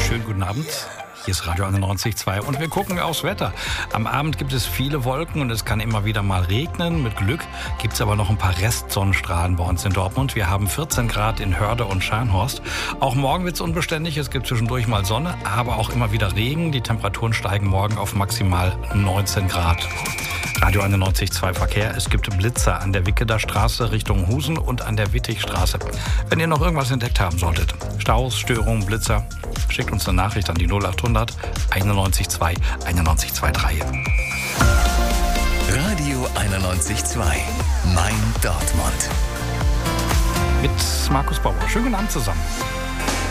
Schönen guten Abend. Hier ist Radio 91.2 und wir gucken aufs Wetter. Am Abend gibt es viele Wolken und es kann immer wieder mal regnen. Mit Glück gibt es aber noch ein paar Restsonnenstrahlen bei uns in Dortmund. Wir haben 14 Grad in Hörde und Scharnhorst. Auch morgen wird es unbeständig. Es gibt zwischendurch mal Sonne, aber auch immer wieder Regen. Die Temperaturen steigen morgen auf maximal 19 Grad. Radio 91.2 Verkehr. Es gibt Blitzer an der Wickeler Straße Richtung Husen und an der Wittigstraße. Wenn ihr noch irgendwas entdeckt haben solltet, Staus, Störungen, Blitzer, schickt uns eine Nachricht an die 0800 91.2 91.23. Radio 91.2 Main Dortmund. Mit Markus Bauer. Schönen guten Abend zusammen.